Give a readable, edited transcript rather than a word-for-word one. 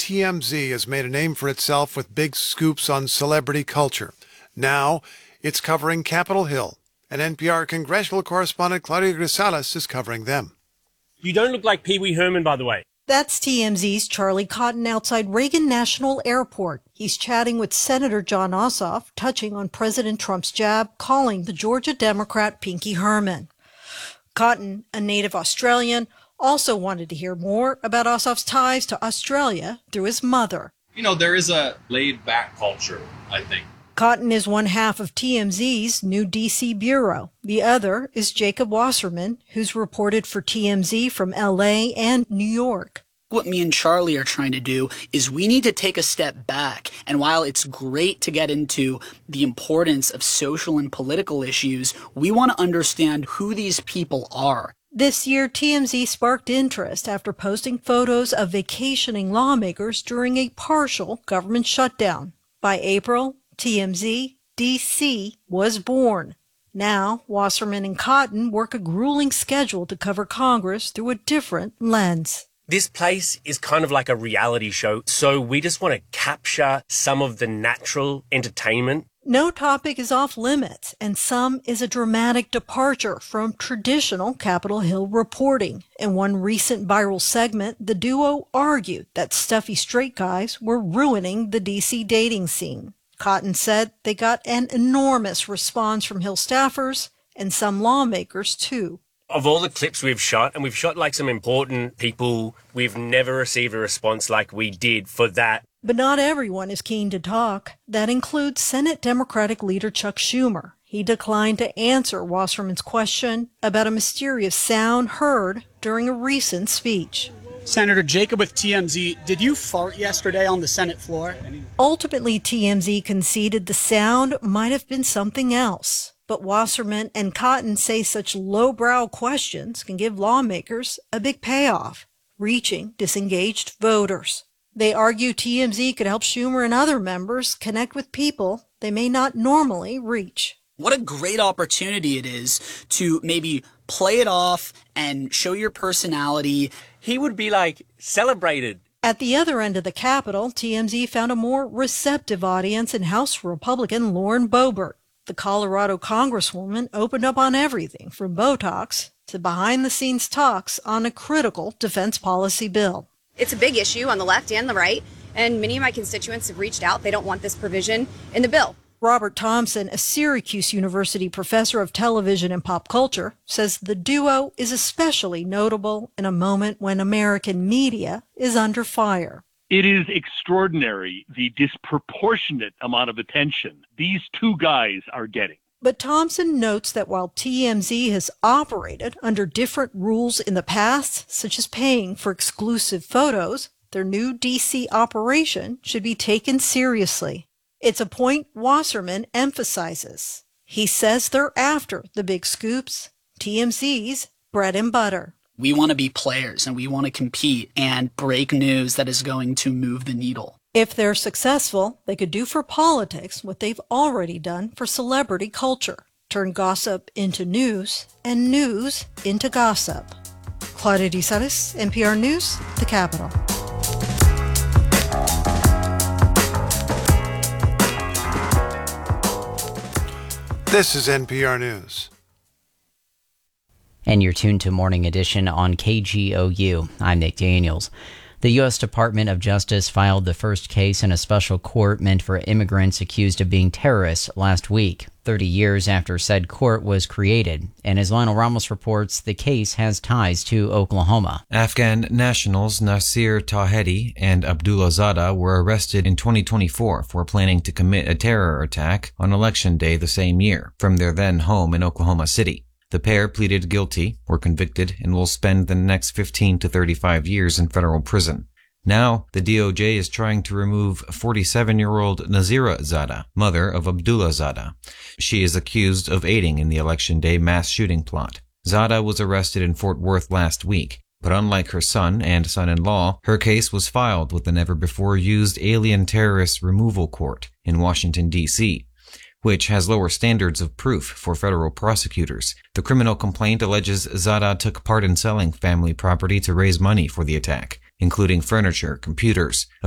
TMZ has made a name for itself with big scoops on celebrity culture. Now, it's covering Capitol Hill, and NPR congressional correspondent Claudia Grisales is covering them. You don't look like Pee Wee Herman, by the way. That's TMZ's Charlie Cotton outside Reagan National Airport. He's chatting with Senator Jon Ossoff, touching on President Trump's jab, calling the Georgia Democrat Pinky Herman. Cotton, a native Australian, also wanted to hear more about Ossoff's ties to Australia through his mother. You know, there is a laid-back culture, I think. Cotton is one half of TMZ's new D.C. bureau. The other is Jacob Wasserman, who's reported for TMZ from L.A. and New York. What me and Charlie are trying to do is we need to take a step back. And while it's great to get into the importance of social and political issues, we want to understand who these people are. This year, TMZ sparked interest after posting photos of vacationing lawmakers during a partial government shutdown. By April, TMZ DC was born. Now, Wasserman and Cotton work a grueling schedule to cover Congress through a different lens. This place is kind of like a reality show, so we just want to capture some of the natural entertainment. No topic is off limits, and some is a dramatic departure from traditional Capitol Hill reporting. In one recent viral segment, the duo argued that stuffy straight guys were ruining the DC dating scene. Cotton said they got an enormous response from Hill staffers and some lawmakers, too. Of all the clips we've shot, and we've shot like some important people, we've never received a response like we did for that. But not everyone is keen to talk. That includes Senate Democratic leader Chuck Schumer. He declined to answer Wasserman's question about a mysterious sound heard during a recent speech. Senator Jacob with TMZ, did you fart yesterday on the Senate floor? Ultimately, TMZ conceded the sound might have been something else. But Wasserman and Cotton say such lowbrow questions can give lawmakers a big payoff, reaching disengaged voters. They argue TMZ could help Schumer and other members connect with people they may not normally reach. What a great opportunity it is to maybe play it off and show your personality. He would be like celebrated. At the other end of the Capitol, TMZ found a more receptive audience in House Republican Lauren Boebert. The Colorado Congresswoman opened up on everything from Botox to behind-the-scenes talks on a critical defense policy bill. It's a big issue on the left and the right, and many of my constituents have reached out. They don't want this provision in the bill. Robert Thompson, a Syracuse University professor of television and pop culture, says the duo is especially notable in a moment when American media is under fire. It is extraordinary, the disproportionate amount of attention these two guys are getting. But Thompson notes that while TMZ has operated under different rules in the past, such as paying for exclusive photos, their new DC operation should be taken seriously. It's a point Wasserman emphasizes. He says they're after the big scoops, TMZ's bread and butter. We want to be players and we want to compete and break news that is going to move the needle. If they're successful, they could do for politics what they've already done for celebrity culture. Turn gossip into news and news into gossip. Claudia Grisales, NPR News, The Capitol. This is NPR News. And you're tuned to Morning Edition on KGOU. I'm Nick Daniels. The U.S. Department of Justice filed the first case in a special court meant for immigrants accused of being terrorists last week, 30 years after said court was created. And as Lionel Ramos reports, the case has ties to Oklahoma. Afghan nationals Nasir Tawhidi and Abdullah Zada were arrested in 2024 for planning to commit a terror attack on Election Day the same year from their then home in Oklahoma City. The pair pleaded guilty, were convicted, and will spend the next 15 to 35 years in federal prison. Now, the DOJ is trying to remove 47-year-old Nazira Zada, mother of Abdullah Zada. She is accused of aiding in the Election Day mass shooting plot. Zada was arrested in Fort Worth last week, but unlike her son and son-in-law, her case was filed with the never-before-used Alien Terrorist Removal Court in Washington, D.C., which has lower standards of proof for federal prosecutors. The criminal complaint alleges Zada took part in selling family property to raise money for the attack, including furniture, computers,